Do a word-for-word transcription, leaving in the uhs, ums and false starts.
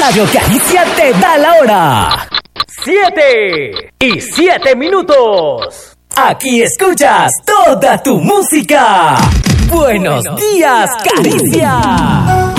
Radio Caricia te da la hora. Siete y siete minutos. Aquí escuchas toda tu música. Buenos, Buenos días, Caricia.